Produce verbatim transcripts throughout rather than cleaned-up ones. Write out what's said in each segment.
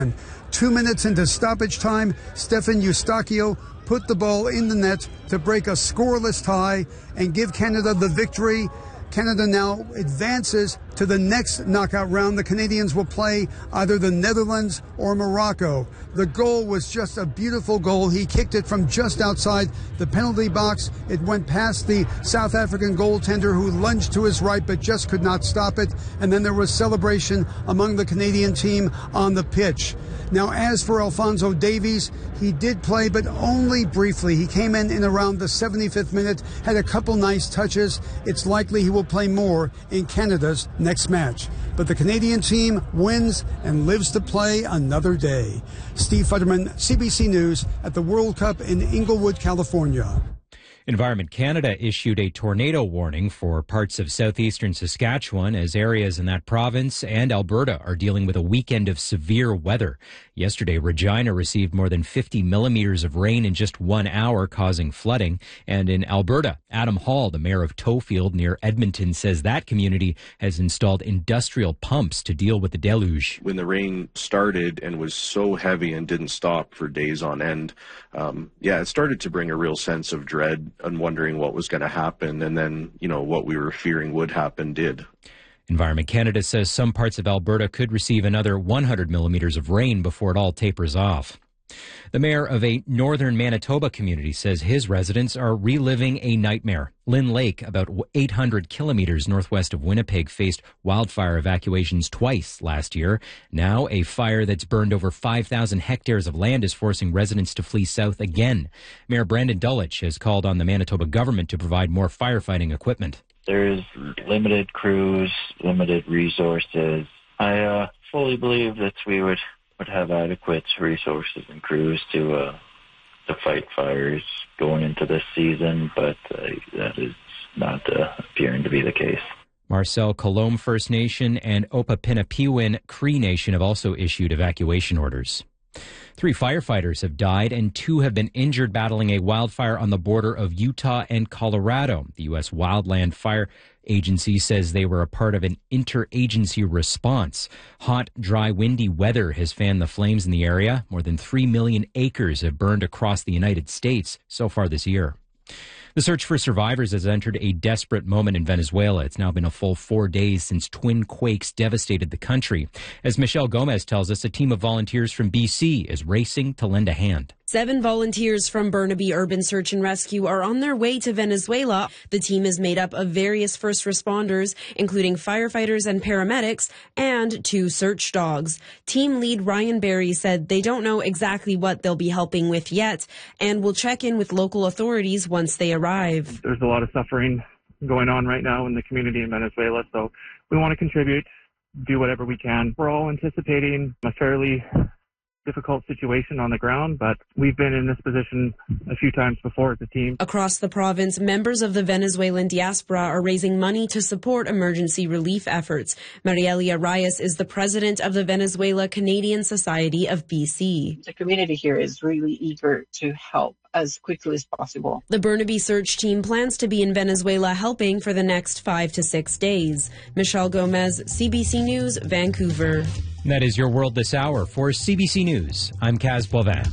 Two minutes into stoppage time, Stefan Eustachio put the ball in the net to break a scoreless tie and give Canada the victory. Canada now advances to the next knockout round. The Canadians will play either the Netherlands or Morocco. The goal was just a beautiful goal. He kicked it from just outside the penalty box. It went past the South African goaltender, who lunged to his right but just could not stop it. And then there was celebration among the Canadian team on the pitch. Now, as for Alphonso Davies, he did play, but only briefly. He came in in around the seventy-fifth minute, had a couple nice touches. It's likely he will play more in Canada's next match. But the Canadian team wins and lives to play another day. Steve Futterman, C B C News, at the World Cup in Inglewood, California. Environment Canada issued a tornado warning for parts of southeastern Saskatchewan as areas in that province and Alberta are dealing with a weekend of severe weather. Yesterday, Regina received more than fifty millimeters of rain in just one hour, causing flooding. And in Alberta, Adam Hall, the mayor of Tofield near Edmonton, says that community has installed industrial pumps to deal with the deluge. When the rain started and was so heavy and didn't stop for days on end, um, yeah, it started to bring a real sense of dread and wondering what was going to happen. And then, you know, what we were fearing would happen did. Environment Canada says some parts of Alberta could receive another one hundred millimeters of rain before it all tapers off. The mayor of a northern Manitoba community says his residents are reliving a nightmare. Lynn Lake, about eight hundred kilometers northwest of Winnipeg, faced wildfire evacuations twice last year. Now, a fire that's burned over five thousand hectares of land is forcing residents to flee south again. Mayor Brandon Dulwich has called on the Manitoba government to provide more firefighting equipment. There's limited crews, limited resources. I uh, fully believe that we would would have adequate resources and crews to uh, to fight fires going into this season, but uh, that is not uh, appearing to be the case. Marcel Colombe First Nation and Opapinapiwin Cree Nation have also issued evacuation orders. Three firefighters have died and two have been injured battling a wildfire on the border of Utah and Colorado. The U S Wildland Fire Agency says they were a part of an interagency response. Hot, dry, windy weather has fanned the flames in the area. More than three million acres have burned across the United States so far this year. The search for survivors has entered a desperate moment in Venezuela. It's now been a full four days since twin quakes devastated the country. As Michelle Gomez tells us, a team of volunteers from B C is racing to lend a hand. Seven volunteers from Burnaby Urban Search and Rescue are on their way to Venezuela. The team is made up of various first responders, including firefighters and paramedics, and two search dogs. Team lead Ryan Berry said they don't know exactly what they'll be helping with yet and will check in with local authorities once they arrive. There's a lot of suffering going on right now in the community in Venezuela, so we want to contribute, do whatever we can. We're all anticipating a fairly difficult situation on the ground, but we've been in this position a few times before as a team. Across the province, members of the Venezuelan diaspora are raising money to support emergency relief efforts. Marielia Reyes is the president of the Venezuela Canadian Society of B C. The community here is really eager to help as quickly as possible. The Burnaby search team plans to be in Venezuela helping for the next five to six days. Michelle Gomez, C B C News, Vancouver. That is your world this hour. For C B C News, I'm Kaz Boivin.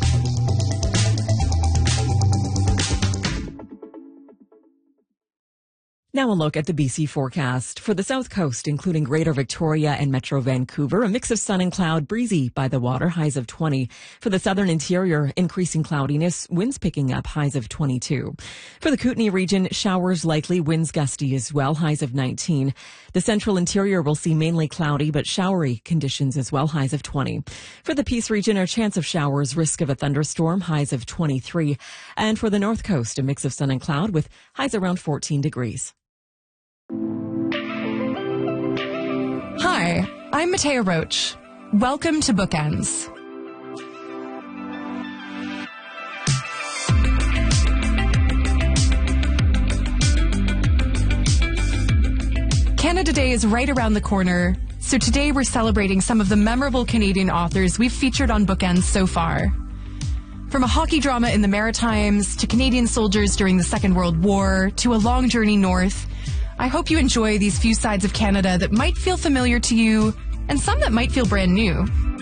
Now a look at the B C forecast. For the south coast, including Greater Victoria and Metro Vancouver, a mix of sun and cloud, breezy by the water, highs of twenty. For the southern interior, increasing cloudiness, winds picking up, highs of twenty-two. For the Kootenay region, showers likely, winds gusty as well, highs of nineteen. The central interior will see mainly cloudy but showery conditions as well, highs of twenty. For the Peace region, a chance of showers, risk of a thunderstorm, highs of twenty-three. And for the north coast, a mix of sun and cloud with highs around fourteen degrees. Hi, I'm Matea Roach. Welcome to Bookends. Canada Day is right around the corner, so today we're celebrating some of the memorable Canadian authors we've featured on Bookends so far. From a hockey drama in the Maritimes, to Canadian soldiers during the Second World War, to a long journey north, I hope you enjoy these few sides of Canada that might feel familiar to you, and some that might feel brand new.